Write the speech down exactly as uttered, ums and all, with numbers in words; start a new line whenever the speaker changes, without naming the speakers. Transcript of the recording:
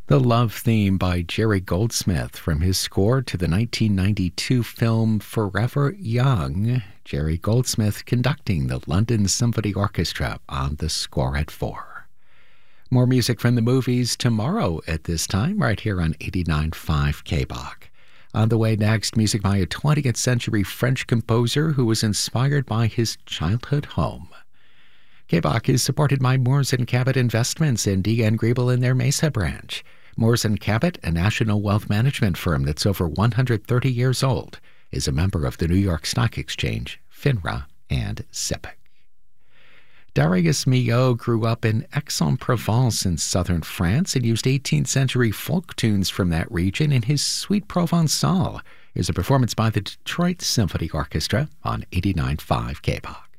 The Love Theme by Jerry Goldsmith from his score to the nineteen ninety-two film Forever Young. Jerry Goldsmith conducting the London Symphony Orchestra on the score at four. More music from the movies tomorrow at this time, right here on eighty-nine point five K B O C. On the way next, music by a twentieth century French composer who was inspired by his childhood home. K B O C is supported by Moores and Cabot Investments and D N Griebel in their Mesa branch. Moores and Cabot, a national wealth management firm that's over one hundred thirty years old, is a member of the New York Stock Exchange, FINRA, and SIPC. Darius Milhaud grew up in Aix-en-Provence in southern France and used eighteenth century folk tunes from that region in his Suite Provençale. Here's a performance by the Detroit Symphony Orchestra on eighty-nine point five K B O C.